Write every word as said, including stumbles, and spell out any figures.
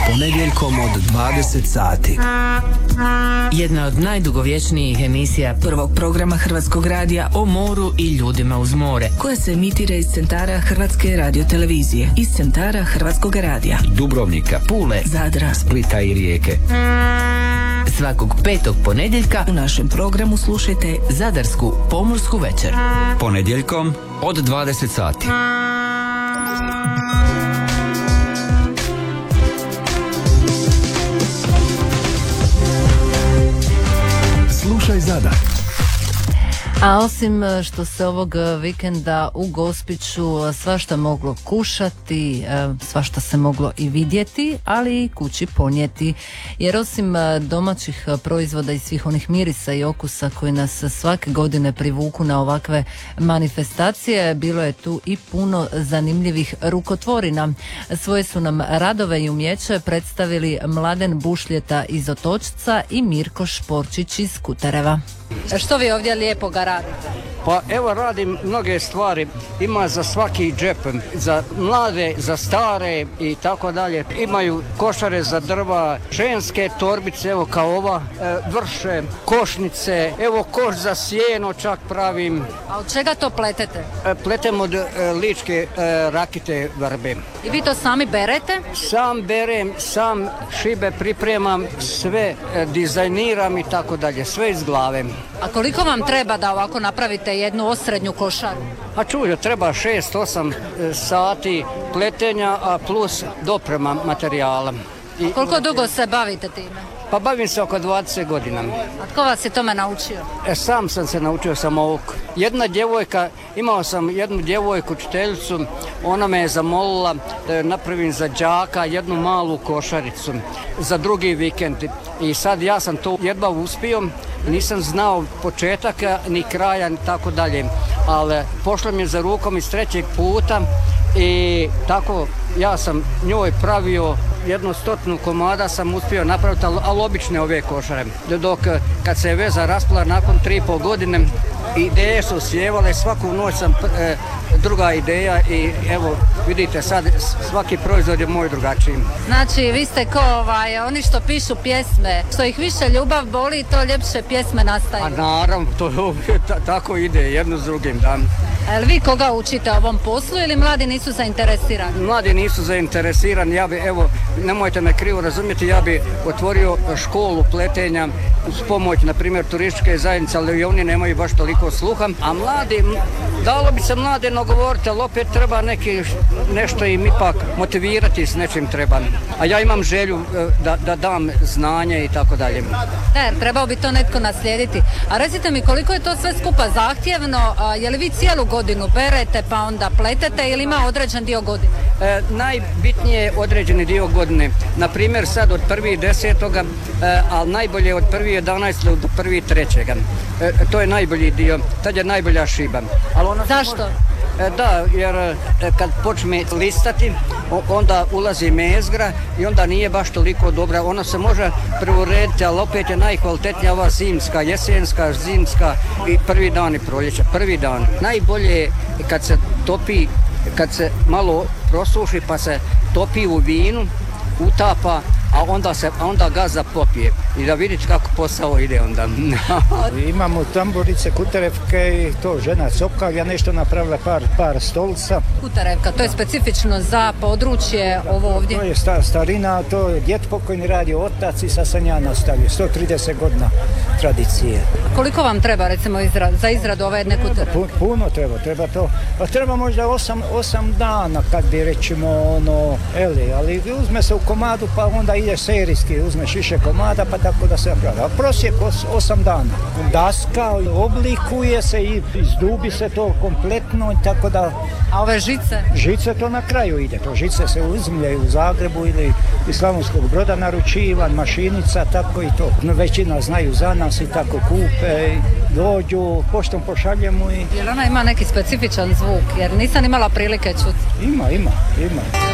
ponedjeljkom od dvadeset sati. Jedna od najdugovječnijih emisija prvog programa Hrvatskog radija o moru i ljudima uz more, koja se emitira iz centara Hrvatske radiotelevizije, iz centara Hrvatskog radija Dubrovnika, Pule, Zadra, Splita i Rijeke. Svakog petog ponedjeljka u našem programu slušajte Zadarsku pomorsku večer. Ponedjeljkom od dvadeset sati. Slušaj Zadar. A osim što se ovog vikenda u Gospiću svašta moglo kušati, svašta se moglo i vidjeti, ali i kući ponijeti. Jer osim domaćih proizvoda i svih onih mirisa i okusa koji nas svake godine privuku na ovakve manifestacije, bilo je tu i puno zanimljivih rukotvorina. Svoje su nam radove i umjeće predstavili Mladen Bušljeta iz Otočca i Mirko Šporčić iz Kutereva. Što vi ovdje lijepoga radite? Pa evo radim mnoge stvari, ima za svaki džep, za mlade, za stare i tako dalje. Imaju košare za drva, ženske torbice, evo kao ova, e, vrše, košnice, evo koš za sjeno čak pravim. A od čega to pletete? E, pletem od e, ličke e, rakite vrbe. I vi to sami berete? Sam berem, sam šibe pripremam, sve e, dizajniram i tako dalje, sve iz glave. A koliko vam treba da ovako napravite jednu osrednju košaru? A čuju, treba šest osam sati pletenja, a plus doprema materijala. I koliko dugo se bavite time? Pa bavim se oko dvadeset godina. A tko vas je tome naučio? E, sam sam se naučio sam ovog. Jedna djevojka, imao sam jednu djevojku, učiteljicu, ona me je zamolila da napravim za đaka jednu malu košaricu za drugi vikend. I sad ja sam to jedva uspio, nisam znao početaka ni kraja ni tako dalje, ali pošla mi je za rukom iz trećeg puta i tako ja sam njoj pravio jednu stotnu komada sam uspio napraviti, ali obične ove košare. Dok kad se je veza raspala nakon tri i pol godine, ideje su sjevale, svaku noć sam e, druga ideja i evo vidite sad svaki proizvod je moj drugačiji. Znači vi ste ko ovaj, oni što pišu pjesme, što ih više ljubav boli, to ljepše pjesme nastaju. A naravno, to ta, tako ide jedno s drugim, da. A jel vi koga učite ovom poslu ili mladi nisu zainteresirani? Mladi nisu zainteresirani, ja bi, evo, nemojte me krivo razumjeti, ja bi otvorio školu pletenja uz pomoć, na primjer, turističke zajednice, ali i oni nemaju baš toliko sluha. A mladi, dalo bi se mlade nagovoriti, ali opet treba neki, nešto im ipak motivirati s nečim treba. A ja imam želju da, da dam znanje i tako dalje. Da, trebao bi to netko naslijediti. A recite mi koliko je to sve skupa zahtjevno, a, je li vi cijelu godinu berete pa onda pletete ili ima određen dio godine? E, najbitnije je određeni dio godine. Na primjer sad od prvog desetoga, e, ali najbolje od prvog jedanaestog do prvog trećega. E, to je najbolji dio, tad je najbolja šiba. Ali ona Zašto? Može, e, da, jer e, kad počne listati, o, onda ulazi mezgra i onda nije baš toliko dobra. Ona se može preurediti, ali opet je najkvalitetnija ova zimska, jesenska, zimska i prvi dan i proljeća. Prvi dan. Najbolje je kad se topi, kad se malo prosuši pa se topi u vinu, utapa, a onda se a onda gaza popije i da vidite kako posao ide onda. Imamo tamburice, kuterevke i to žena cokavlja nešto napravila par, par stolica. Kuterevka, to je specifično za područje ovo ovdje? To je sta, starina, to je djet pokojni radio otac i sad sam ja nastavio, sto trideset godina tradicije. A koliko vam treba recimo izra, za izradu ove jedne kuterevke? Puno treba, treba to, pa treba možda osam, osam dana kad bi rećemo ono, eli, ali uzme se u komadu pa onda ide serijski, uzmeš više komada pa tako da se napravi. A prosjek os, osam dana. Daska oblikuje se i izdubi se to kompletno i tako da... A ove žice? Žice to na kraju ide. To žice se uzmljaju u Zagrebu ili iz Slavonskog Broda naručivan, mašinica, tako i to. Većina znaju za nas i tako kupe, dođu, poštom pošaljemo i... Jel ona ima neki specifičan zvuk? Jer nisam imala prilike čuti. Ima, ima, ima.